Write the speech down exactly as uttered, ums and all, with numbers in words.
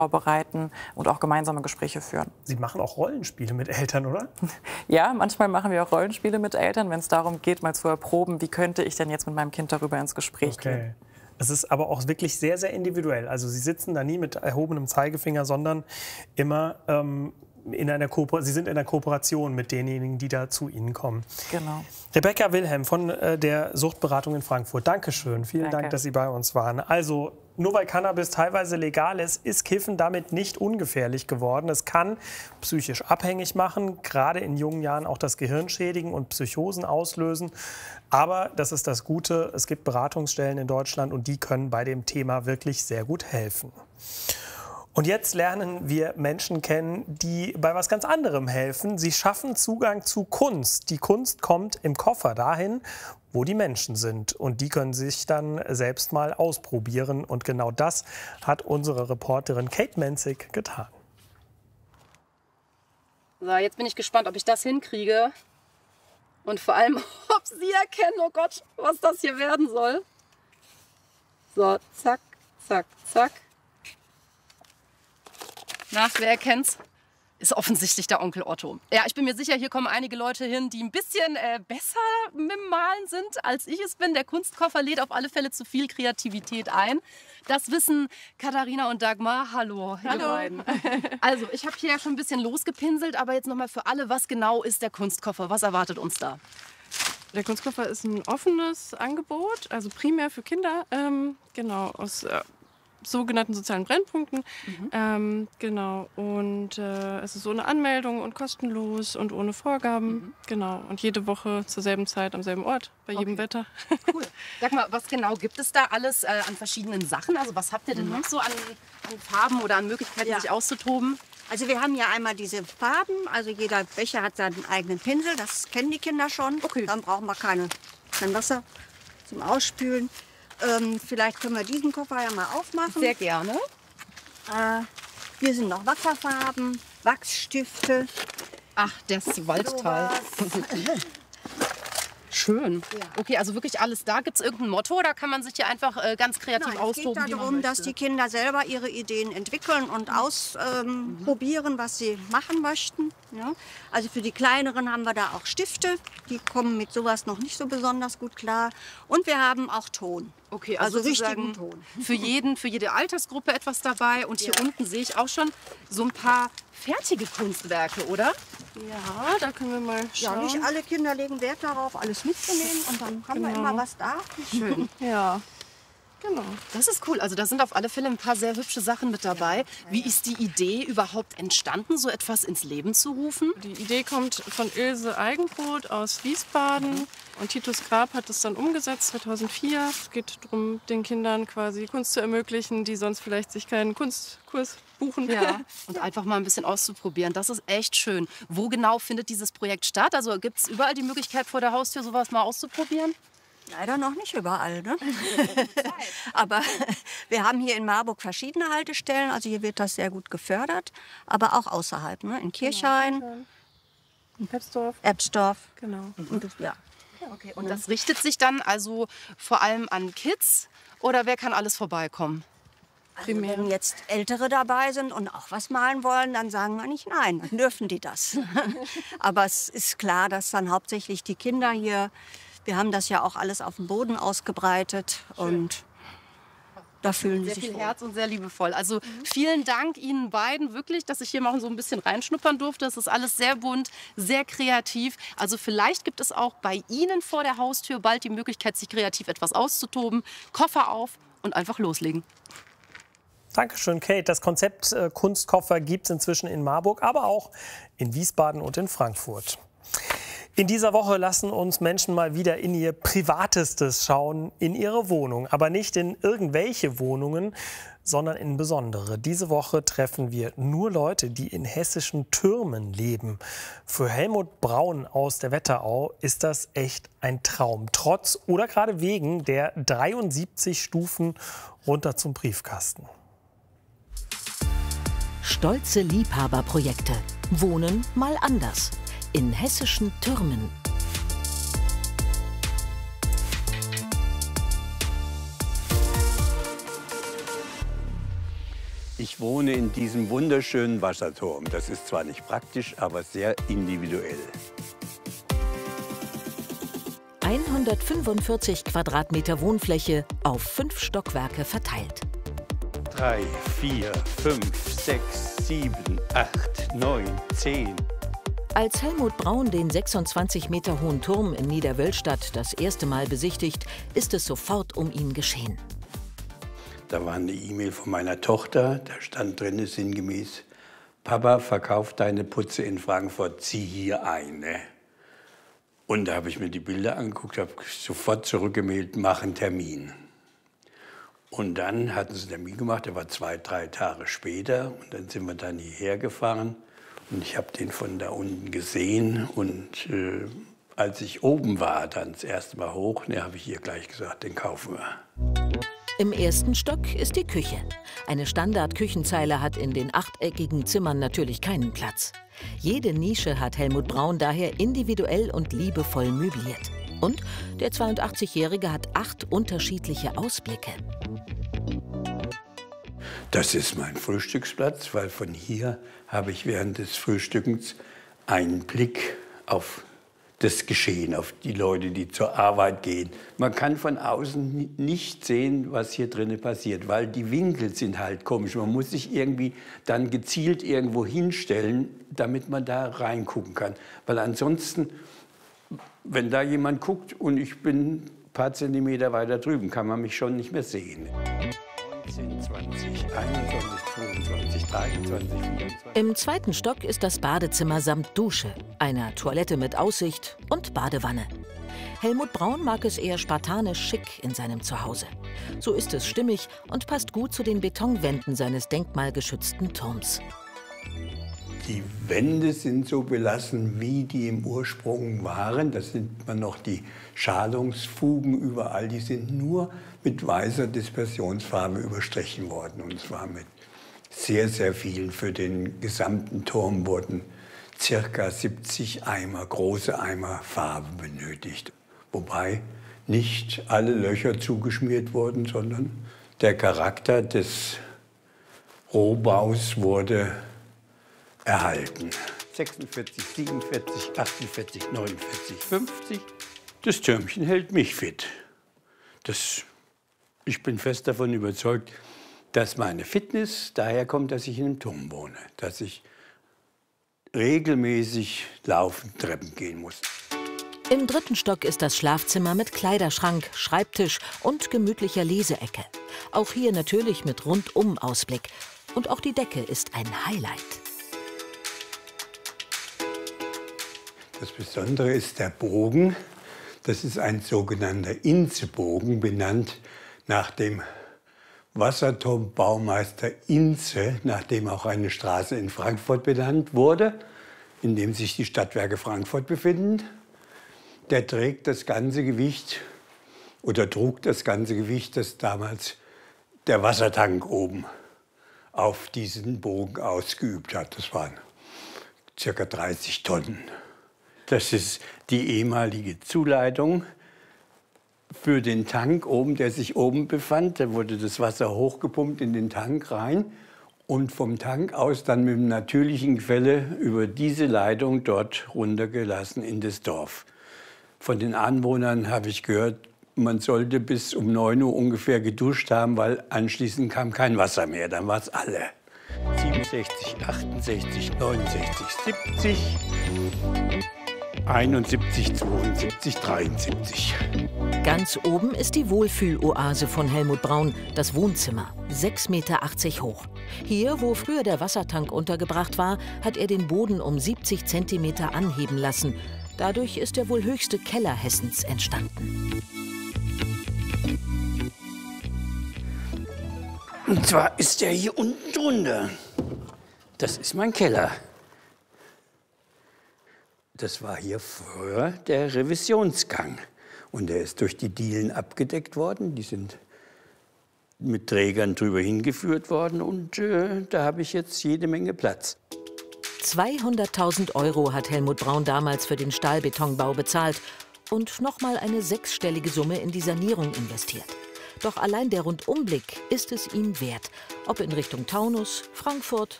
vorbereiten und auch gemeinsame Gespräche führen. Sie machen auch Rollenspiele mit Eltern, oder? Ja, manchmal machen wir auch Rollenspiele mit Eltern, wenn es darum geht, mal zu erproben, wie könnte ich denn jetzt mit meinem Kind darüber ins Gespräch okay. gehen. Es ist aber auch wirklich sehr, sehr individuell. Also Sie sitzen da nie mit erhobenem Zeigefinger, sondern immer ähm, in einer Kooper- Sie sind in einer Kooperation mit denjenigen, die da zu Ihnen kommen. Genau. Rebecca Wilhelm von äh, der Suchtberatung in Frankfurt. Dankeschön. Vielen Danke. Dank, dass Sie bei uns waren. Also, nur weil Cannabis teilweise legal ist, ist Kiffen damit nicht ungefährlich geworden. Es kann psychisch abhängig machen, gerade in jungen Jahren auch das Gehirn schädigen und Psychosen auslösen. Aber das ist das Gute, es gibt Beratungsstellen in Deutschland und die können bei dem Thema wirklich sehr gut helfen. Und jetzt lernen wir Menschen kennen, die bei was ganz anderem helfen. Sie schaffen Zugang zu Kunst. Die Kunst kommt im Koffer dahin, wo die Menschen sind. Und die können sich dann selbst mal ausprobieren. Und genau das hat unsere Reporterin Kate Menzig getan. So, jetzt bin ich gespannt, ob ich das hinkriege. Und vor allem, ob Sie erkennen, oh Gott, was das hier werden soll. So, zack, zack, zack. Na, wer erkennt's? Ist offensichtlich der Onkel Otto. Ja, ich bin mir sicher, hier kommen einige Leute hin, die ein bisschen äh, besser mit dem Malen sind, als ich es bin. Der Kunstkoffer lädt auf alle Fälle zu viel Kreativität ein. Das wissen Katharina und Dagmar. Hallo, ihr Hallo. beiden. Also, ich habe hier ja schon ein bisschen losgepinselt, aber jetzt nochmal für alle, was genau ist der Kunstkoffer? Was erwartet uns da? Der Kunstkoffer ist ein offenes Angebot, also primär für Kinder, ähm, genau, aus äh, sogenannten sozialen Brennpunkten. Mhm. Ähm, genau, und äh, es ist ohne Anmeldung und kostenlos und ohne Vorgaben. Mhm. Genau, und jede Woche zur selben Zeit am selben Ort, bei jedem Okay. Wetter. Cool. Sag mal, was genau gibt es da alles äh, an verschiedenen Sachen? Also was habt ihr denn Mhm. noch so an, an Farben oder an Möglichkeiten, Ja. sich auszutoben? Also wir haben ja einmal diese Farben, also jeder Becher hat seinen eigenen Pinsel, das kennen die Kinder schon. Okay. Dann brauchen wir keine, kein Wasser zum Ausspülen. Ähm, vielleicht können wir diesen Koffer ja mal aufmachen. Sehr gerne. Äh, hier sind noch Wasserfarben, Wachsstifte. Ach, das Waldtal. sowas. Schön. Ja. Okay, also wirklich alles da. Gibt es irgendein Motto oder kann man sich hier einfach äh, ganz kreativ Nein, es geht austoben, wie man darum, dass möchte? die Kinder selber ihre Ideen entwickeln und ausprobieren, was sie machen möchten. Ja? Also für die Kleineren haben wir da auch Stifte. Die kommen mit sowas noch nicht so besonders gut klar. Und wir haben auch Ton. Okay, Also also, richtigen sozusagen Ton. für jeden, für jede Altersgruppe etwas dabei. Und hier Ja. unten sehe ich auch schon so ein paar fertige Kunstwerke, oder? Ja, da können wir mal Ja, schauen. nicht alle Kinder legen Wert darauf, alles mitzunehmen. Und dann haben wir Genau. immer was da. Schön. Ja, genau. Das ist cool. Also da sind auf alle Fälle ein paar sehr hübsche Sachen mit dabei. Wie ist die Idee überhaupt entstanden, so etwas ins Leben zu rufen? Die Idee kommt von Ilse Eigenbrot aus Wiesbaden. Mhm. Und Titus Grab hat es dann umgesetzt zweitausendvier. Es geht darum, den Kindern quasi Kunst zu ermöglichen, die sonst vielleicht sich keinen Kunstkurs buchen. Ja. Und einfach mal ein bisschen auszuprobieren. Das ist echt schön. Wo genau findet dieses Projekt statt? Also gibt es überall die Möglichkeit, vor der Haustür sowas mal auszuprobieren? Leider noch nicht überall, ne? Aber wir haben hier in Marburg verschiedene Haltestellen. Also hier wird das sehr gut gefördert. Aber auch außerhalb, ne? In Kirchhain, In Pepsdorf. Ebbsdorf. Genau. Und, ja. Okay. Und das richtet sich dann also vor allem an Kids? Oder wer kann alles vorbeikommen? Also wenn jetzt Ältere dabei sind und auch was malen wollen, dann sagen wir nicht nein, dann dürfen die das. Aber es ist klar, dass dann hauptsächlich die Kinder hier, wir haben das ja auch alles auf dem Boden ausgebreitet und da fühlen sie Sehr sich viel wohl. Herz und sehr liebevoll. Also vielen Dank Ihnen beiden wirklich, dass ich hier mal so ein bisschen reinschnuppern durfte. Es ist alles sehr bunt, sehr kreativ. Also vielleicht gibt es auch bei Ihnen vor der Haustür bald die Möglichkeit, sich kreativ etwas auszutoben. Koffer auf und einfach loslegen. Dankeschön, Kate. Das Konzept äh, Kunstkoffer gibt es inzwischen in Marburg, aber auch in Wiesbaden und in Frankfurt. In dieser Woche lassen uns Menschen mal wieder in ihr Privatestes schauen, in ihre Wohnung. Aber nicht in irgendwelche Wohnungen, sondern in besondere. Diese Woche treffen wir nur Leute, die in hessischen Türmen leben. Für Helmut Braun aus der Wetterau ist das echt ein Traum. Trotz oder gerade wegen der dreiundsiebzig Stufen runter zum Briefkasten. Stolze Liebhaberprojekte. Wohnen mal anders. In hessischen Türmen. Ich wohne in diesem wunderschönen Wasserturm. Das ist zwar nicht praktisch, aber sehr individuell. hundertfünfundvierzig Quadratmeter Wohnfläche auf fünf Stockwerke verteilt. Drei, vier, fünf, sechs, sieben, acht, neun, zehn. Als Helmut Braun den sechsundzwanzig Meter hohen Turm in Niederwölstadt das erste Mal besichtigt, ist es sofort um ihn geschehen. Da war eine E-Mail von meiner Tochter, da stand drin sinngemäß: Papa, verkauf deine Putze in Frankfurt, zieh hier ein. Ne? Und da habe ich mir die Bilder angeguckt, habe sofort zurückgemeldet, mach einen Termin. Und dann hatten sie einen Termin gemacht, der war zwei, drei Tage später. Und dann sind wir dann hierher gefahren. Und ich habe den von da unten gesehen. Und äh, als ich oben war, dann das erste Mal hoch, ne, habe ich hier gleich gesagt, den kaufen wir. Im ersten Stock ist die Küche. Eine Standard-Küchenzeile hat in den achteckigen Zimmern natürlich keinen Platz. Jede Nische hat Helmut Braun daher individuell und liebevoll möbliert. Und der zweiundachtzigjährige hat acht unterschiedliche Ausblicke. Das ist mein Frühstücksplatz, weil von hier habe ich während des Frühstückens einen Blick auf das Geschehen, auf die Leute, die zur Arbeit gehen. Man kann von außen nicht sehen, was hier drinnen passiert, weil die Winkel sind halt komisch. Man muss sich irgendwie dann gezielt irgendwo hinstellen, damit man da reingucken kann. Weil ansonsten, wenn da jemand guckt und ich bin ein paar Zentimeter weiter drüben, kann man mich schon nicht mehr sehen. neunzehn, zwanzig, einundzwanzig, zweiundzwanzig, dreiundzwanzig, vierundzwanzig. Im zweiten Stock ist das Badezimmer samt Dusche, einer Toilette mit Aussicht und Badewanne. Helmut Braun mag es eher spartanisch schick in seinem Zuhause. So ist es stimmig und passt gut zu den Betonwänden seines denkmalgeschützten Turms. Die Wände sind so belassen, wie die im Ursprung waren. Da sind man noch die Schalungsfugen überall. Die sind nur mit weißer Dispersionsfarbe überstrichen worden. Und zwar mit sehr, sehr vielen. Für den gesamten Turm wurden circa siebzig Eimer, große Eimer Farbe benötigt. Wobei nicht alle Löcher zugeschmiert wurden, sondern der Charakter des Rohbaus wurde erhalten. sechsundvierzig, siebenundvierzig, achtundvierzig, neunundvierzig, fünfzig. Das Türmchen hält mich fit. Das, ich bin fest davon überzeugt, dass meine Fitness daher kommt, dass ich in einem Turm wohne. Dass ich regelmäßig laufend Treppen gehen muss. Im dritten Stock ist das Schlafzimmer mit Kleiderschrank, Schreibtisch und gemütlicher Leseecke. Auch hier natürlich mit Rundum-Ausblick. Und auch die Decke ist ein Highlight. Das Besondere ist der Bogen. Das ist ein sogenannter Inze-Bogen, benannt nach dem Wasserturmbaumeister Inze, nach dem auch eine Straße in Frankfurt benannt wurde, in dem sich die Stadtwerke Frankfurt befinden. Der trägt das ganze Gewicht oder trug das ganze Gewicht, das damals der Wassertank oben auf diesen Bogen ausgeübt hat. Das waren ca. dreißig Tonnen. Das ist die ehemalige Zuleitung für den Tank oben, der sich oben befand. Da wurde das Wasser hochgepumpt in den Tank rein und vom Tank aus dann mit dem natürlichen Quelle über diese Leitung dort runtergelassen in das Dorf. Von den Anwohnern habe ich gehört, man sollte bis um neun Uhr ungefähr geduscht haben, weil anschließend kam kein Wasser mehr. Dann war es alle. siebenundsechzig, achtundsechzig, neunundsechzig, siebzig, einundsiebzig, zweiundsiebzig, dreiundsiebzig. Ganz oben ist die Wohlfühloase von Helmut Braun, das Wohnzimmer, sechs Meter achtzig hoch. Hier, wo früher der Wassertank untergebracht war, hat er den Boden um siebzig Zentimeter anheben lassen. Dadurch ist der wohl höchste Keller Hessens entstanden. Und zwar ist er hier unten drunter. Das ist mein Keller. Das war hier früher der Revisionsgang. Und der ist durch die Dielen abgedeckt worden. Die sind mit Trägern drüber hingeführt worden. Und äh, da habe ich jetzt jede Menge Platz. zweihunderttausend Euro hat Helmut Braun damals für den Stahlbetonbau bezahlt und noch mal eine sechsstellige Summe in die Sanierung investiert. Doch allein der Rundumblick ist es ihm wert. Ob in Richtung Taunus, Frankfurt